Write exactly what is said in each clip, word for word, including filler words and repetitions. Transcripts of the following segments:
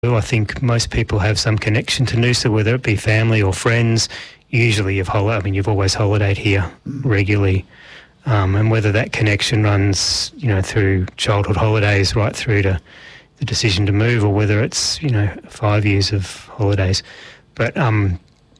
I think most people have some connection to Noosa, whether it be family or friends. Usually you've hol- I mean, you've always holidayed here regularly. Um, and whether that connection runs, you know, through childhood holidays right through to the decision to move, or whether it's, you know, five years of holidays. But, um,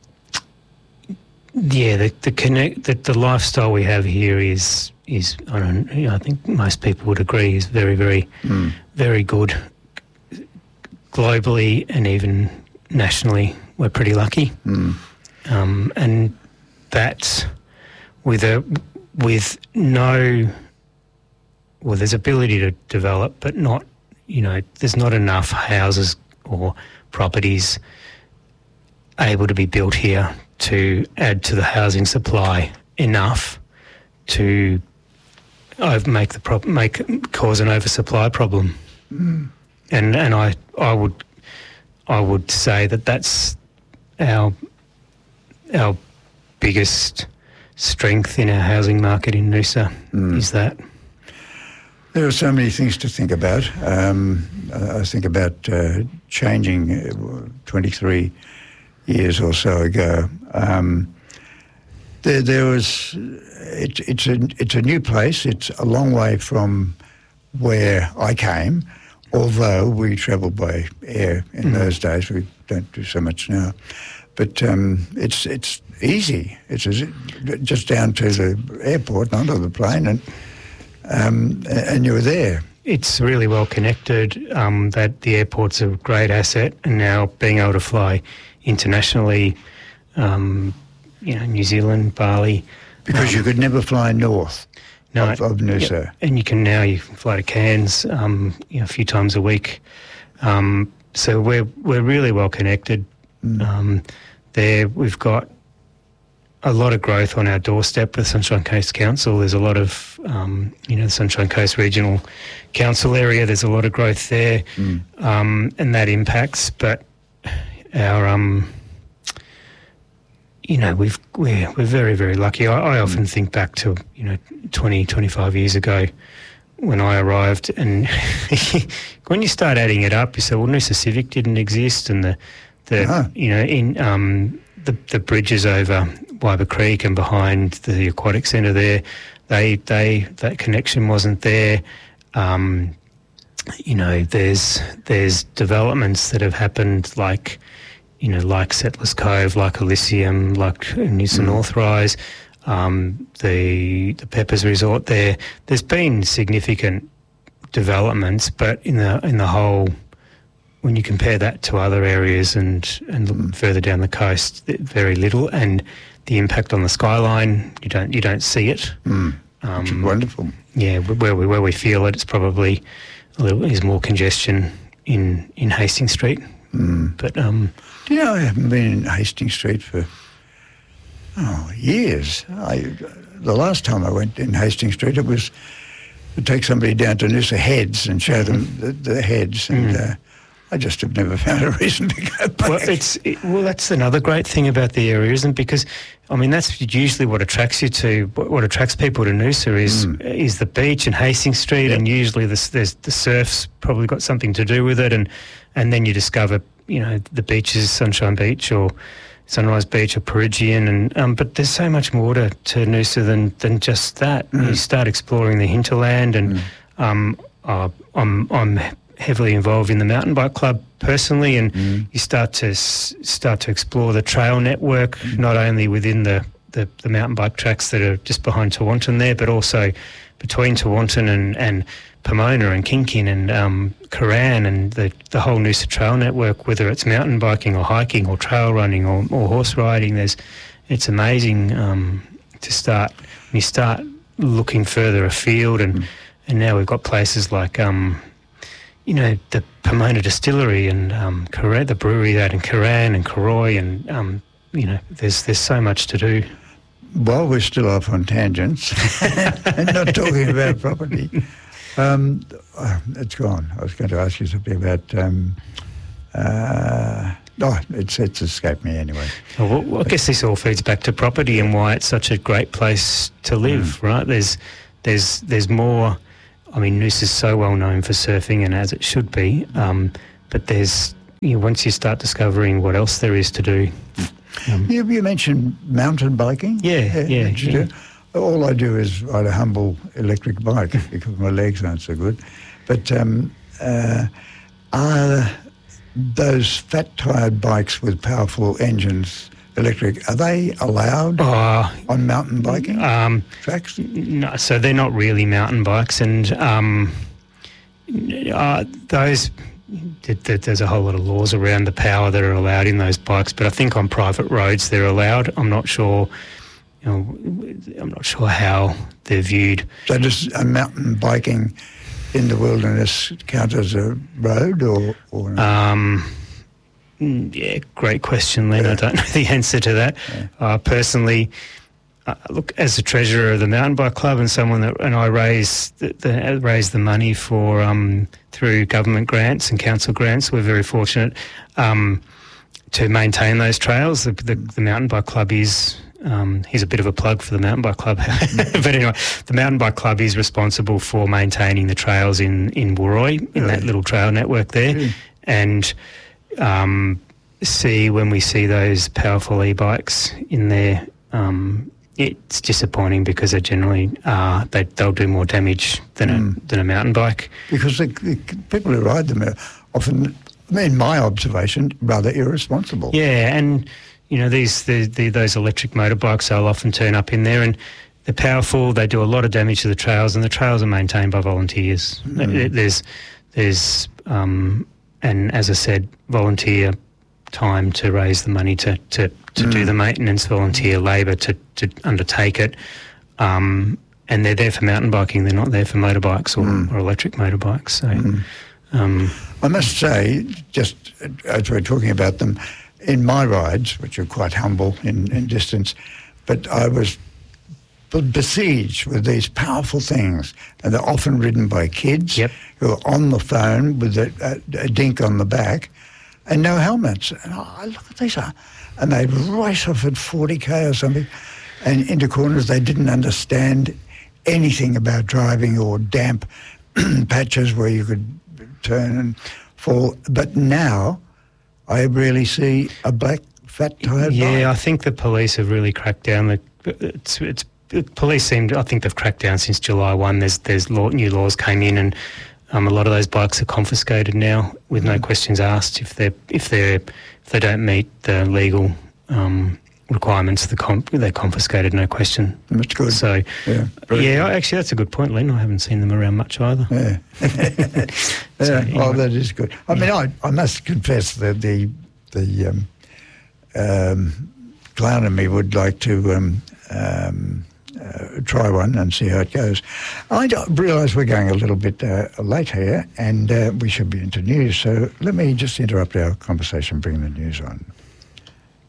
yeah, the, the connect, the, the lifestyle we have here is, is I don't you know, I think most people would agree is very, very, mm. very good. Globally and even nationally, we're pretty lucky. Mm. Um, and that's with a, with no, well, there's ability to develop, but not, you know, there's not enough houses or properties able to be built here to add to the housing supply enough to make the pro- make cause an oversupply problem. Mm. And and I I would I would say that that's our our biggest strength in our housing market in Noosa mm. is that. There are so many things to think about. Um, I think about uh, changing uh, twenty-three years or so ago. Um, there, there was it, it's a it's a new place. It's a long way from where I came. Although we travelled by air in mm. those days, we don't do so much now. But um, it's it's easy. It's just down to the airport, not on the plane, and um, and you're there. It's really well connected. Um, that the airport's a great asset, and now being able to fly internationally, um, you know, New Zealand, Bali, because um, you could never fly north. No, of, of Noosa. Yep. And you can now you can fly to Cairns um, you know, a few times a week. Um, so we're we're really well connected. Mm. Um, there we've got a lot of growth on our doorstep with Sunshine Coast Council. There's a lot of um, you know the Sunshine Coast Regional Council area. There's a lot of growth there, mm. um, and that impacts. But our um, you know, we've, we're, we're very, very lucky. I, I often think back to, you know, twenty, twenty-five years ago when I arrived, and when you start adding it up, you say, well, Noosa Civic didn't exist, and the, the uh-huh. you know, in um, the, the bridges over Wyber Creek and behind the aquatic centre there, they, they, that connection wasn't there. Um, you know, there's, there's developments that have happened like, you know, like Settlers Cove, like Elysium, like Noosa mm. North Rise, um, the the Peppers Resort there. There's been significant developments, but in the in the whole, when you compare that to other areas and, and look mm. further down the coast, very little. And the impact on the skyline, you don't you don't see it. Mm. Um, Which is wonderful. Yeah, where we where we feel it, it's probably a little is more congestion in, in Hastings Street. Mm. But um, do you know, I haven't been in Hastings Street for oh years. I the last time I went in Hastings Street, it was to take somebody down to Noosa Heads and show them the, the heads, and mm. uh, I just have never found a reason to go back. Well, it's it, well, that's another great thing about the area, isn't it? Because I mean, that's usually what attracts you to what, what attracts people to Noosa is mm. is the beach and Hastings Street, yep. and usually the, there's the surf's probably got something to do with it, and and then you discover, you know, the beaches, Sunshine Beach or Sunrise Beach or Peregian, and um, but there's so much more to, to Noosa than than just that. Mm. You start exploring the hinterland, and mm. um, uh, I'm I'm heavily involved in the mountain bike club personally, and mm. you start to s- start to explore the trail network, mm. not only within the, the, the mountain bike tracks that are just behind Tewantin there, but also between Tewantin and, and Pomona and Kinkin and um, Koran and the, the whole Noosa trail network, whether it's mountain biking or hiking or trail running or, or horse riding. There's, it's amazing um, to start, when you start looking further afield, and, mm. and now we've got places like, um, you know, the Pomona Distillery and um, Koran, the brewery that in Koran and Koroy, and, um, you know, there's there's so much to do. Well, we're still off on tangents and not talking about property. Um, oh, it's gone. I was going to ask you something about... Um, uh, oh, it's, it's escaped me anyway. Oh, well, well, I guess this all feeds back to property and why it's such a great place to live, mm. right? There's, there's, there's more... I mean, Noosa's so well known for surfing, and as it should be, um, but there's you know, once you start discovering what else there is to do. Um, you, you mentioned mountain biking. Yeah, yeah. yeah. All I do is ride a humble electric bike because my legs aren't so good. But um, uh, are those fat-tired bikes with powerful engines, electric, are they allowed oh, on mountain biking um, tracks? No, so they're not really mountain bikes, and um, uh, those. There's a whole lot of laws around the power that are allowed in those bikes, but I think on private roads they're allowed. I'm not sure. You know, I'm not sure how they're viewed. So does uh, mountain biking in the wilderness count as a road, or? or um, yeah, great question, Len. Yeah. I don't know the answer to that. Yeah. Uh, personally, uh, look, as the treasurer of the Mountain Bike Club and someone that, and I raise the, the raise the money for um, through government grants and council grants. We're very fortunate um, to maintain those trails. The, the, the Mountain Bike Club is. Um, here's a bit of a plug for the Mountain Bike Club. But anyway, the Mountain Bike Club is responsible for maintaining the trails in, in Woorooi, in really? that little trail network there. Mm. And um, see, when we see those powerful e-bikes in there, um, it's disappointing because they generally are, they, they'll do more damage than, mm. a, than a mountain bike. Because the, the people who ride them are often, in my observation, rather irresponsible. Yeah, and... You know, these the, the, those electric motorbikes, they'll often turn up in there and they're powerful, they do a lot of damage to the trails, and the trails are maintained by volunteers. Mm. There's, there's um, and as I said, volunteer time to raise the money to, to, to mm. do the maintenance, volunteer labour to, to undertake it. Um, and they're there for mountain biking, they're not there for motorbikes or, mm. or electric motorbikes. So, mm. um, I must say, just as we're talking about them, in my rides, which are quite humble in, in distance, but I was besieged with these powerful things, and they're often ridden by kids yep. who are on the phone with a, a, a dink on the back and no helmets. And I look at these, and they'd race off at forty k or something, and into corners they didn't understand anything about driving or damp patches where you could turn and fall. But now I really see a black, fat-tired Yeah, bike. I think the police have really cracked down. The, it's, it's, the police seem to, I think they've cracked down since July first. There's there's law, new laws came in, and um, a lot of those bikes are confiscated now with no questions asked if they if they if they don't meet the legal um, requirements. The comp, they're confiscated, no question. That's good. So yeah, yeah, actually that's a good point, Len. I haven't seen them around much either. Yeah. So, yeah. Well, that is good. I mean, I, I must confess that the the um, um, clown in me would like to um, um, uh, try one and see how it goes. I realise we're going a little bit uh, late here, and uh, we should be into news. So let me just interrupt our conversation, bring the news on.